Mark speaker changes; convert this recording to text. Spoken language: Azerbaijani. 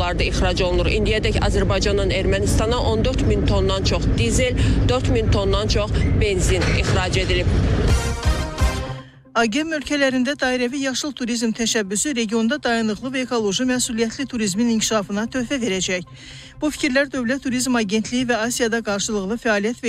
Speaker 1: onlarda ixrac olunur. İndiyədək Azərbaycandan Ermənistana 14 min tondan çox dizel, 4 min tondan çox benzin ixrac edilib.
Speaker 2: AGM ölkələrində dairəvi yaşıl turizm təşəbbüsü regionda dayanıqlı və ekoloji məsuliyyətli turizmin inkişafına töhfə verəcək. Bu fikirlər Dövlət Turizm Agentliyi və Asiyada qarşılıqlı fəaliyyət